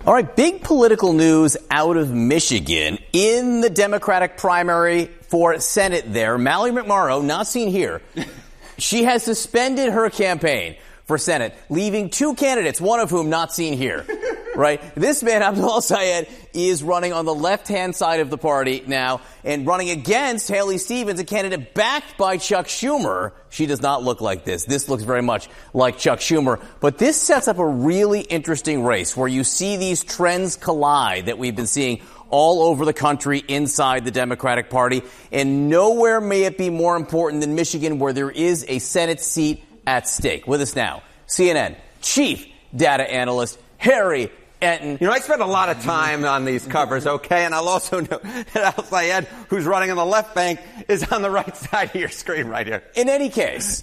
All right, big political news out of Michigan in the Democratic primary for Senate there. Mallory McMorrow, not seen here. She has suspended her campaign for Senate, leaving two candidates, one of whom not seen here. Right? This man, Abdul El-Sayed, is running on the left-hand side of the party now and running against Haley Stevens, a candidate backed by Chuck Schumer. She does not look like this. This looks very much like Chuck Schumer. But this sets up a really interesting race where you see these trends collide that we've been seeing all over the country inside the Democratic Party. And nowhere may it be more important than Michigan, where there is a Senate seat at stake. With us now, CNN chief data analyst Harry Enten. You know, I spend a lot of time on these covers, okay? And I'll also know that El-Sayed, who's running on the left bank, is on the right side of your screen right here. In any case,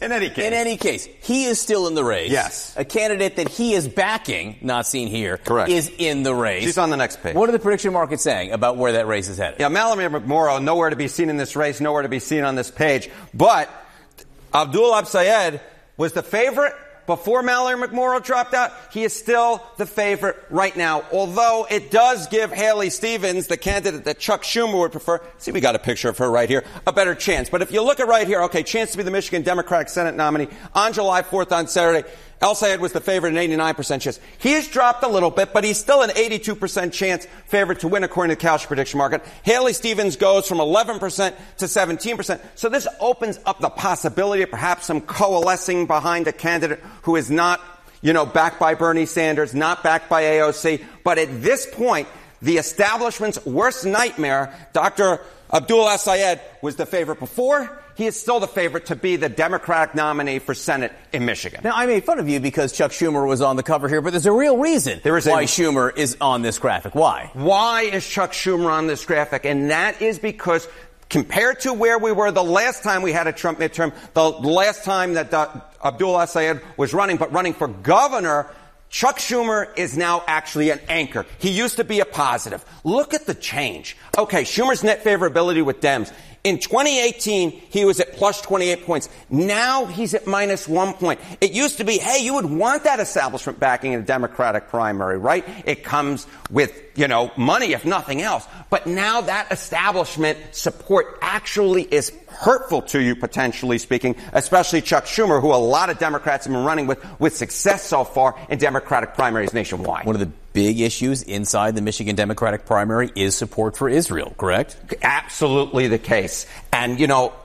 he is still in the race. Yes. A candidate that he is backing, not seen here, correct, is in the race. She's on the next page. What are the prediction markets saying about where that race is headed? Yeah, Mallory McMorrow, nowhere to be seen in this race, nowhere to be seen on this page. But Abdul El-Sayed was the favorite before Mallory McMorrow dropped out. He is still the favorite right now, although it does give Haley Stevens, the candidate that Chuck Schumer would prefer, see, we got a picture of her right here, a better chance. But if you look at right here, okay, chance to be the Michigan Democratic Senate nominee on July 4th on Saturday, El-Sayed was the favorite, an 89% chance. He has dropped a little bit, but he's still an 82% chance favorite to win according to the Kalshi prediction market. Haley Stevens goes from 11% to 17%. So this opens up the possibility of perhaps some coalescing behind a candidate who is not, backed by Bernie Sanders, not backed by AOC. But at this point, the establishment's worst nightmare, Dr. Abdul El-Sayed, was the favorite before. He is still the favorite to be the Democratic nominee for Senate in Michigan. Now, I made fun of you because Chuck Schumer was on the cover here, but there's a real reason why Schumer is on this graphic. Why? Why is Chuck Schumer on this graphic? And that is because compared to where we were the last time we had a Trump midterm, the last time that Abdul El-Sayed was running, but running for governor, Chuck Schumer is now actually an anchor. He used to be a positive. Look at the change. Okay, Schumer's net favorability with Dems. In 2018, he was at plus 28 points. Now he's at minus 1 point. It used to be, hey, you would want that establishment backing in a Democratic primary, right? It comes with, money, if nothing else. But now that establishment support actually is hurtful to you, potentially speaking, especially Chuck Schumer, who a lot of Democrats have been running with success so far in Democratic primaries nationwide. One of the big issues inside the Michigan Democratic primary is support for Israel, correct? Absolutely the case. And,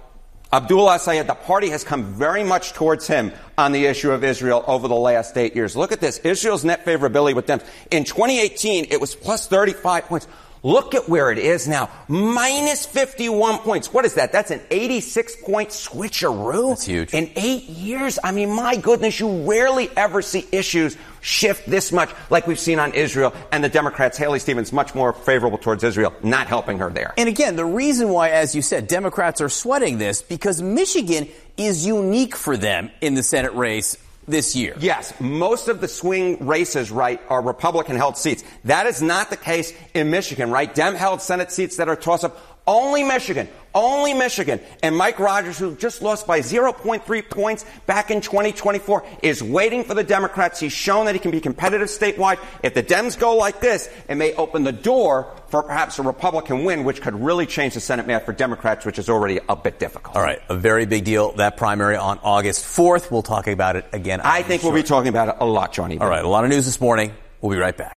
Abdul El-Sayed, the party has come very much towards him on the issue of Israel over the last 8 years. Look at this. Israel's net favorability with Dems. In 2018, it was plus 35 points. Look at where it is now. Minus 51 points. What is that? That's an 86-point switcheroo. That's huge. In 8 years. I mean, my goodness, you rarely ever see issues shift this much like we've seen on Israel. And the Democrats, Haley Stevens, much more favorable towards Israel, not helping her there. And again, the reason why, as you said, Democrats are sweating this, because Michigan is unique for them in the Senate race this year. Yes, most of the swing races, right, are Republican-held seats. That is not the case in Michigan, right? Dem-held Senate seats that are toss-up. Only Michigan. And Mike Rogers, who just lost by 0.3 points back in 2024, is waiting for the Democrats. He's shown that he can be competitive statewide. If the Dems go like this, it may open the door for perhaps a Republican win, which could really change the Senate map for Democrats, which is already a bit difficult. All right, a very big deal, that primary on August 4th. We'll talk about it again. I think we'll be talking about it a lot, Johnny. All right, a lot of news this morning. We'll be right back.